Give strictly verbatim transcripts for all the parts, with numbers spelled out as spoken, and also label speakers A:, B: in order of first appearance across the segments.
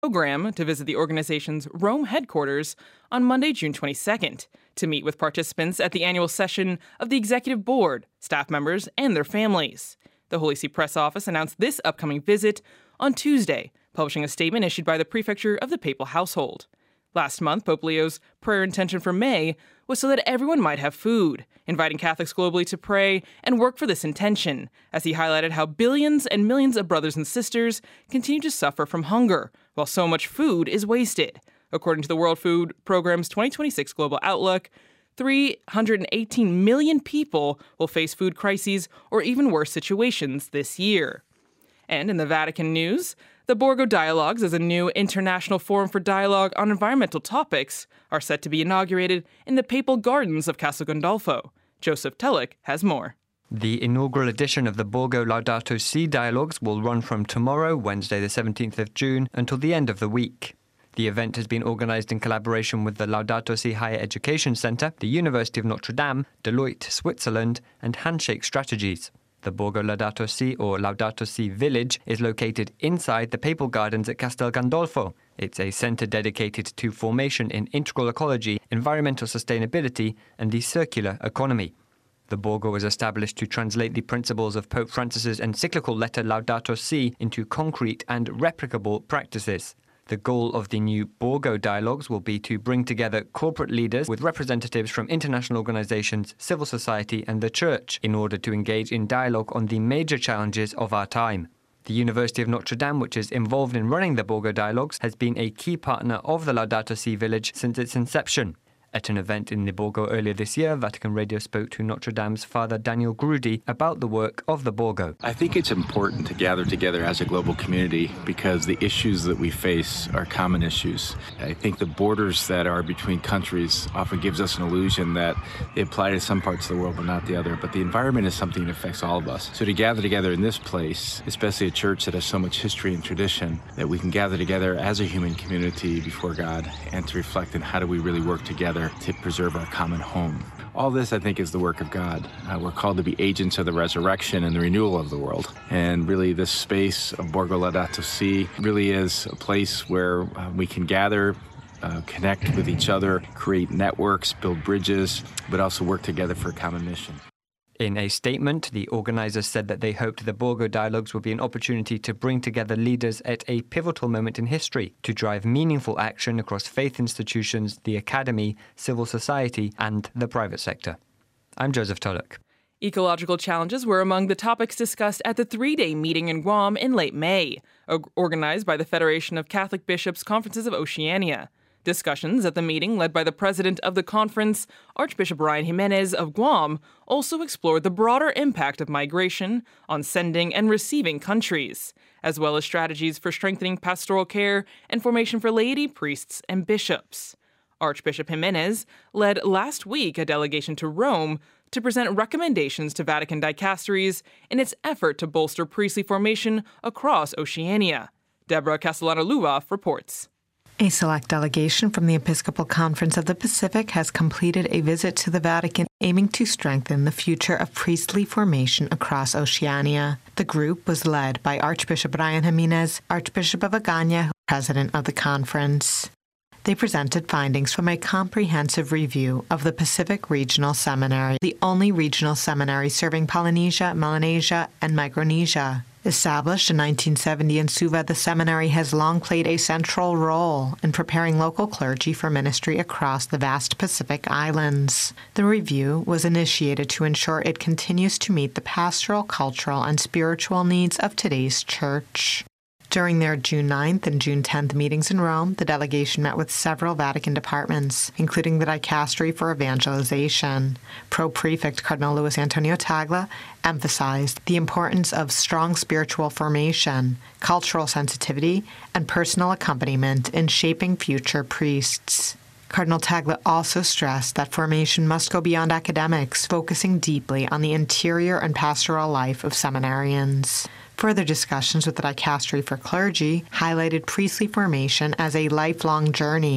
A: program to visit the organization's Rome headquarters on Monday, June twenty-second, to meet with participants at the annual session of the Executive Board, staff members, and their families. The Holy See Press Office announced this upcoming visit on Tuesday, publishing a statement issued by the Prefecture of the Papal Household. Last month, Pope Leo's prayer intention for May was so that everyone might have food, inviting Catholics globally to pray and work for this intention, as he highlighted how billions and millions of brothers and sisters continue to suffer from hunger, while so much food is wasted. According to the World Food Programme's twenty twenty-six Global Outlook, three hundred eighteen million people will face food crises or even worse situations this year. And in the Vatican news, the Borgo Dialogues, as a new international forum for dialogue on environmental topics, are set to be inaugurated in the Papal Gardens of Castel Gandolfo. Joseph Tulloch has more.
B: The inaugural edition of the Borgo Laudato Si Dialogues will run from tomorrow, Wednesday the seventeenth of June, until the end of the week. The event has been organised in collaboration with the Laudato Si Higher Education Centre, the University of Notre Dame, Deloitte, Switzerland, and Handshake Strategies. The Borgo Laudato Si, or Laudato Si Village, is located inside the Papal Gardens at Castel Gandolfo. It's a centre dedicated to formation in integral ecology, environmental sustainability, and the circular economy. The Borgo was established to translate the principles of Pope Francis's encyclical letter Laudato Si into concrete and replicable practices. The goal of the new Borgo Dialogues will be to bring together corporate leaders with representatives from international organizations, civil society, and the Church in order to engage in dialogue on the major challenges of our time. The University of Notre Dame, which is involved in running the Borgo Dialogues, has been a key partner of the Laudato Si Village since its inception. At an event in the Borgo earlier this year, Vatican Radio spoke to Notre Dame's Father Daniel Grudi about the work of the Borgo.
C: I think it's important to gather together as a global community because the issues that we face are common issues. I think the borders that are between countries often gives us an illusion that they apply to some parts of the world but not the other. But the environment is something that affects all of us. So to gather together in this place, especially a church that has so much history and tradition, that we can gather together as a human community before God and to reflect on how do we really work together to preserve our common home. All this, I think, is the work of God. Uh, we're called to be agents of the resurrection and the renewal of the world. And really, this space of Borgo Laudato Si really is a place where uh, we can gather, uh, connect with each other, create networks, build bridges, but also work together for a common mission.
B: In a statement, the organisers said that they hoped the Borgo Dialogues would be an opportunity to bring together leaders at a pivotal moment in history to drive meaningful action across faith institutions, the academy, civil society, and the private sector. I'm Joseph Tulloch.
A: Ecological challenges were among the topics discussed at the three-day meeting in Guam in late May, organised by the Federation of Catholic Bishops' Conferences of Oceania. Discussions at the meeting, led by the president of the conference, Archbishop Ryan Jimenez of Guam, also explored the broader impact of migration on sending and receiving countries, as well as strategies for strengthening pastoral care and formation for laity, priests, and bishops. Archbishop Jimenez led last week a delegation to Rome to present recommendations to Vatican dicasteries in its effort to bolster priestly formation across Oceania. Deborah Castellano-Luva reports.
D: A select delegation from the Episcopal Conference of the Pacific has completed a visit to the Vatican aiming to strengthen the future of priestly formation across Oceania. The group was led by Archbishop Ryan Jimenez, Archbishop of Agana, president of the conference. They presented findings from a comprehensive review of the Pacific Regional Seminary, the only regional seminary serving Polynesia, Melanesia, and Micronesia. Established in nineteen seventy in Suva, the seminary has long played a central role in preparing local clergy for ministry across the vast Pacific Islands. The review was initiated to ensure it continues to meet the pastoral, cultural, and spiritual needs of today's church. During their June ninth and June tenth meetings in Rome, the delegation met with several Vatican departments, including the Dicastery for Evangelization. Pro-Prefect Cardinal Luis Antonio Tagle emphasized the importance of strong spiritual formation, cultural sensitivity, and personal accompaniment in shaping future priests. Cardinal Tagle also stressed that formation must go beyond academics, focusing deeply on the interior and pastoral life of seminarians. Further discussions with the Dicastery for Clergy highlighted priestly formation as a lifelong journey.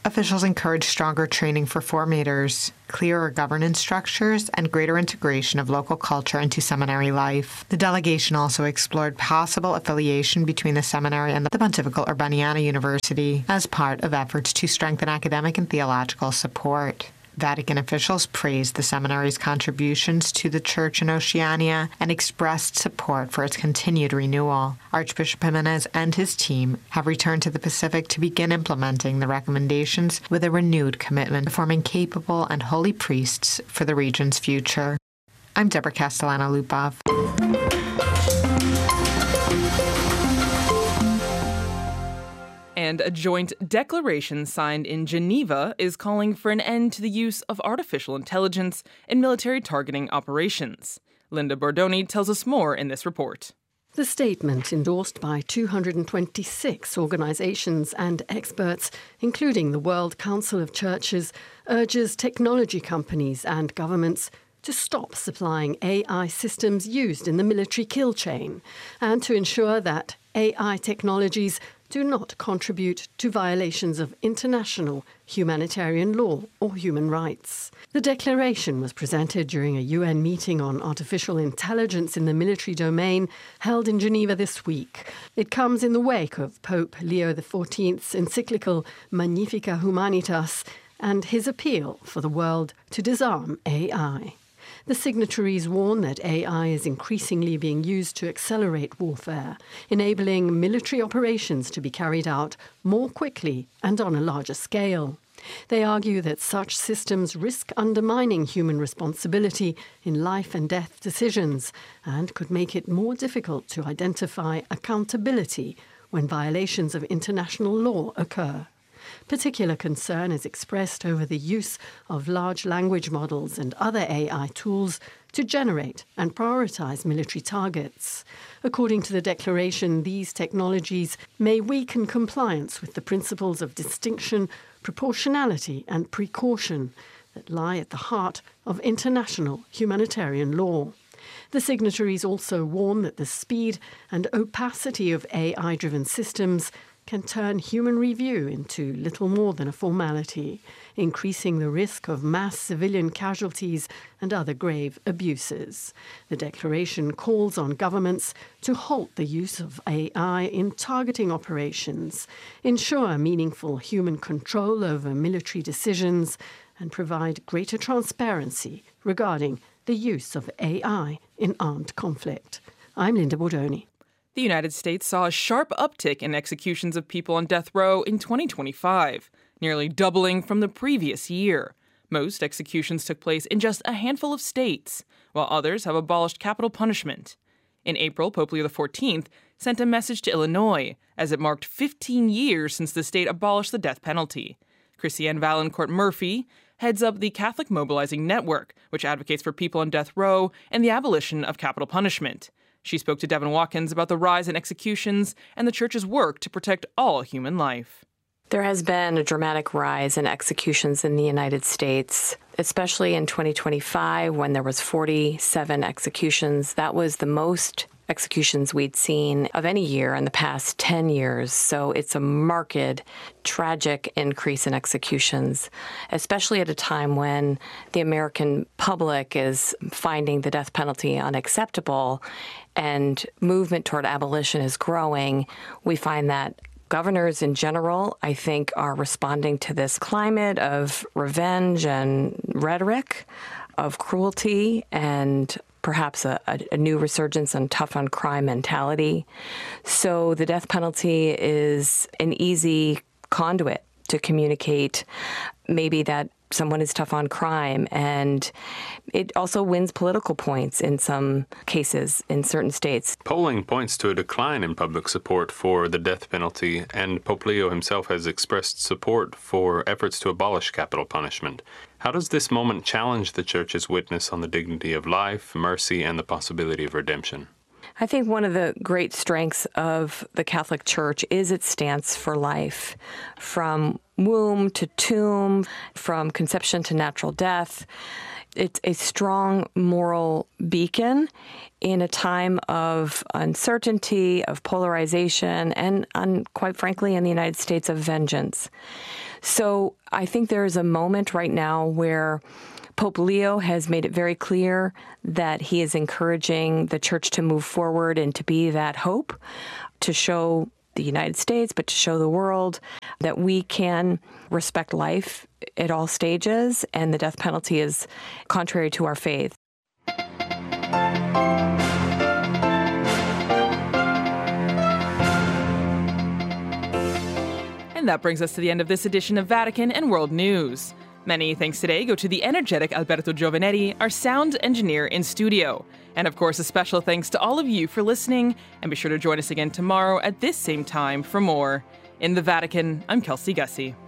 D: Officials encouraged stronger training for formators, clearer governance structures, and greater integration of local culture into seminary life. The delegation also explored possible affiliation between the seminary and the Pontifical Urbaniana University as part of efforts to strengthen academic and theological support. Vatican officials praised the seminary's contributions to the Church in Oceania and expressed support for its continued renewal. Archbishop Jimenez and his team have returned to the Pacific to begin implementing the recommendations with a renewed commitment to forming capable and holy priests for the region's future. I'm Deborah Castellano-Lupov.
A: And a joint declaration signed in Geneva is calling for an end to the use of artificial intelligence in military targeting operations. Linda Bordoni tells us more in this report.
E: The statement, endorsed by two hundred twenty-six organizations and experts, including the World Council of Churches, urges technology companies and governments to stop supplying A I systems used in the military kill chain and to ensure that A I technologies do not contribute to violations of international humanitarian law or human rights. The declaration was presented during a U N meeting on artificial intelligence in the military domain held in Geneva this week. It comes in the wake of Pope Leo the fourteenth's encyclical Magnificat Humanitas and his appeal for the world to disarm A I. The signatories warn that A I is increasingly being used to accelerate warfare, enabling military operations to be carried out more quickly and on a larger scale. They argue that such systems risk undermining human responsibility in life and death decisions and could make it more difficult to identify accountability when violations of international law occur. Particular concern is expressed over the use of large language models and other A I tools to generate and prioritize military targets. According to the declaration, these technologies may weaken compliance with the principles of distinction, proportionality, and precaution that lie at the heart of international humanitarian law. The signatories also warn that the speed and opacity of A I-driven systems can turn human review into little more than a formality, increasing the risk of mass civilian casualties and other grave abuses. The declaration calls on governments to halt the use of A I in targeting operations, ensure meaningful human control over military decisions, and provide greater transparency regarding the use of A I in armed conflict. I'm Linda Bordoni.
A: The United States saw a sharp uptick in executions of people on death row in twenty twenty-five, nearly doubling from the previous year. Most executions took place in just a handful of states, while others have abolished capital punishment. In April, Pope Leo the fourteenth sent a message to Illinois, as it marked fifteen years since the state abolished the death penalty. Christiane Vaillancourt Murphy heads up the Catholic Mobilizing Network, which advocates for people on death row and the abolition of capital punishment. She spoke to Devin Watkins about the rise in executions and the Church's work to protect all human life.
F: There has been a dramatic rise in executions in the United States, especially in twenty twenty-five when there was forty-seven executions. That was the most executions we'd seen of any year in the past ten years. So it's a marked, tragic increase in executions, especially at a time when the American public is finding the death penalty unacceptable and movement toward abolition is growing. We find that governors in general, I think, are responding to this climate of revenge and rhetoric, of cruelty, and perhaps a, a, a new resurgence on tough on crime mentality. So the death penalty is an easy conduit to communicate maybe that someone is tough on crime, and it also wins political points in some cases in certain states.
G: Polling points to a decline in public support for the death penalty, and Pope Leo himself has expressed support for efforts to abolish capital punishment. How does this moment challenge the Church's witness on the dignity of life, mercy, and the possibility of redemption?
F: I think one of the great strengths of the Catholic Church is its stance for life, from womb to tomb, from conception to natural death. it's a strong moral beacon in a time of uncertainty, of polarization, and, and quite frankly, in the United States, of vengeance. So I think there is a moment right now where Pope Leo has made it very clear that he is encouraging the church to move forward and to be that hope, to show the United States, but to show the world that we can respect life at all stages, and the death penalty is contrary to our faith.
A: And that brings us to the end of this edition of Vatican and World News. Many thanks today go to the energetic Alberto Giovanetti, our sound engineer in studio. And of course, a special thanks to all of you for listening, and be sure to join us again tomorrow at this same time for more. In the Vatican, I'm Kelsey Gussie.